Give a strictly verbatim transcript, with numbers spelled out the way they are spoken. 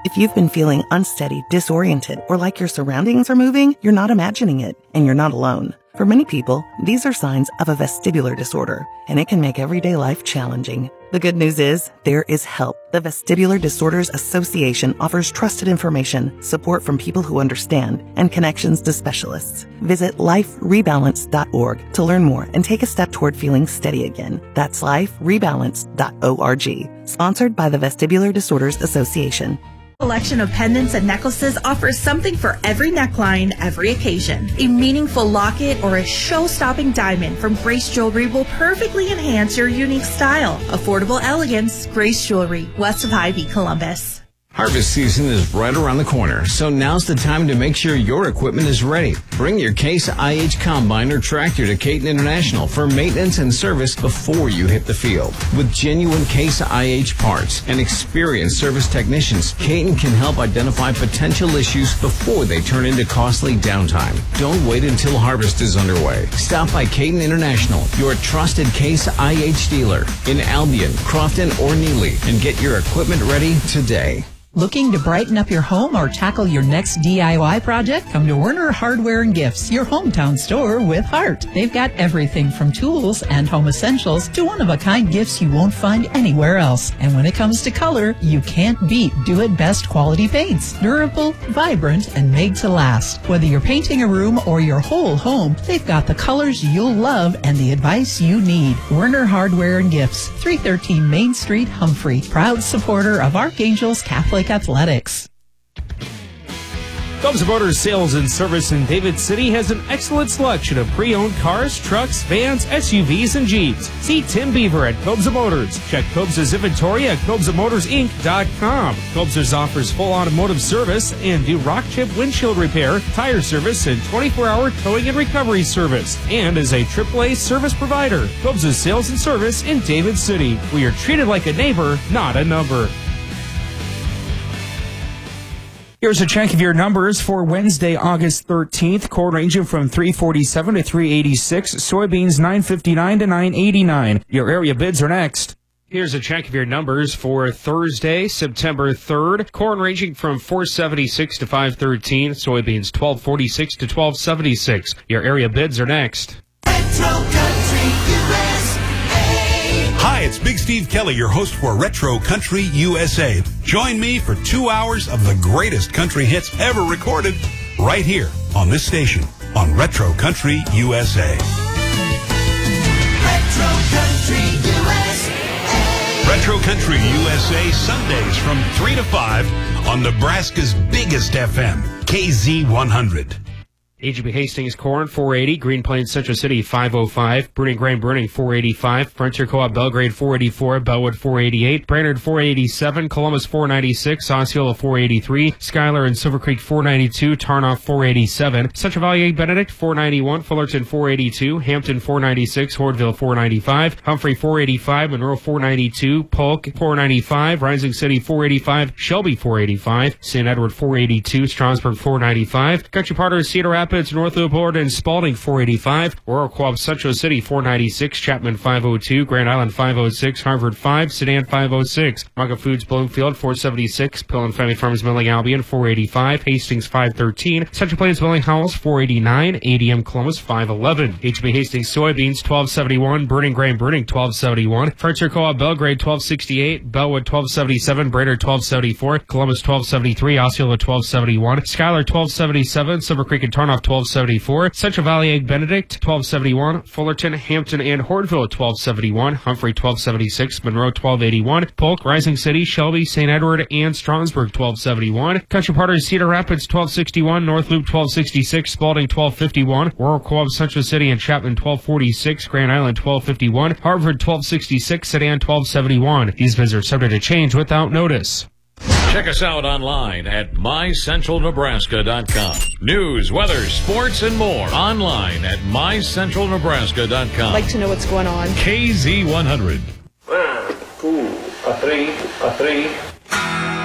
If you've been feeling unsteady, disoriented, or like your surroundings are moving, you're not imagining it, and you're not alone. For many people, these are signs of a vestibular disorder, and it can make everyday life challenging. The good news is, there is help. The Vestibular Disorders Association offers trusted information, support from people who understand, and connections to specialists. Visit life rebalance dot org to learn more and take a step toward feeling steady again. That's life rebalance dot org. Sponsored by the Vestibular Disorders Association. Collection of pendants and necklaces offers something for every neckline, every occasion. A meaningful locket or a show-stopping diamond from Grace Jewelry will perfectly enhance your unique style. Affordable elegance, Grace Jewelry, west of Hy-Vee, Columbus. Harvest season is right around the corner, so now's the time to make sure your equipment is ready. Bring your Case I H combine or tractor to Caton International for maintenance and service before you hit the field. With genuine Case I H parts and experienced service technicians, Caton can help identify potential issues before they turn into costly downtime. Don't wait until harvest is underway. Stop by Caton International, your trusted Case I H dealer in Albion, Crofton, or Neely, and get your equipment ready today. Looking to brighten up your home or tackle your next D I Y project? Come to Werner Hardware and Gifts, your hometown store with heart. They've got everything from tools and home essentials to one-of-a-kind gifts you won't find anywhere else. And when it comes to color, you can't beat do-it-best quality paints. Durable, vibrant, and made to last. Whether you're painting a room or your whole home, they've got the colors you'll love and the advice you need. Werner Hardware and Gifts, three thirteen Main Street, Humphrey. Proud supporter of Archangels Catholic Athletics. Cubs Motors Sales and Service in David City has an excellent selection of pre-owned cars, trucks, vans, S U Vs, and Jeeps. See Tim Beaver at Cubs Motors. Check Cubs' inventory at Cubs Motors Inc dot com. Cubs offers full automotive service and do rock chip windshield repair, tire service, and twenty-four hour towing and recovery service. And is a triple A service provider. Cubs' Sales and Service in David City. We are treated like a neighbor, not a number. Here's a check of your numbers for Wednesday, August thirteenth. Corn ranging from three forty-seven to three eighty-six. Soybeans nine fifty-nine to nine eighty-nine. Your area bids are next. Here's a check of your numbers for Thursday, September third. Corn ranging from four seventy-six to five thirteen. Soybeans twelve forty-six to twelve seventy-six. Your area bids are next. Retro Country U S A. Hi, it's Big Steve Kelly, your host for Retro Country U S A. Join me for two hours of the greatest country hits ever recorded right here on this station on Retro Country U S A. Retro Country U S A. Retro Country U S A, Sundays from three to five on Nebraska's biggest F M, K Z one hundred. A G B Hastings corn four eighty, Green Plains Central City five oh five, Bruning Grain Bruning four eighty-five, Frontier Co-op Belgrade four eighty-four, Bellwood four eighty-eight, Brainerd four eighty-seven, Columbus four ninety-six, Osceola four eighty-three, Schuyler and Silver Creek four ninety-two, Tarnoff four eighty-seven, Central Valley Benedict four ninety-one, Fullerton four eighty-two, Hampton four ninety-six, Hoardville four ninety-five, Humphrey four eighty-five, Monroe four ninety-two, Polk four ninety-five, Rising City four eighty-five, Shelby four eighty-five, Saint Edward four eighty-two, Strasburg four ninety-five, Country Potters Cedar Rapids, North Newport and Spalding four eighty-five, Royal Co-op Central City four ninety-six, Chapman five oh two, Grand Island five oh six, Harvard five, Sedan five oh six, Market Foods Bloomfield four seventy-six, Pill and Family Farms Milling Albion four eighty-five, Hastings five thirteen, Central Plains Milling Howells four eighty-nine, A D M Columbus five eleven, H B Hastings Soybeans twelve seventy-one, Burning Grain Burning twelve seventy-one, Frontier Co-op Belgrade twelve sixty-eight, Bellwood twelve seventy-seven, Brainerd twelve seventy-four, Columbus twelve seventy-three, Osceola twelve seventy-one, Schuyler twelve seventy-seven, Silver Creek and Tarnoff twelve seventy-four, Central Valley Egg Benedict twelve seventy-one, Fullerton, Hampton, and Hoardville twelve seventy-one, Humphrey twelve seventy-six, Monroe twelve eighty-one, Polk, Rising City, Shelby, Saint Edward, and Strasburg twelve seventy-one, Country Potters Cedar Rapids twelve sixty-one, North Loop twelve sixty-six, Spalding twelve fifty-one, Royal Co-op Central City and Chapman twelve forty-six, Grand Island twelve fifty-one, Harvard twelve sixty-six, Sedan twelve seventy-one. These bids are subject to change without notice. Check us out online at my central nebraska dot com. News, weather, sports, and more online at my central nebraska dot com. I'd like to know what's going on. K Z one hundred. One, two, a three, a three.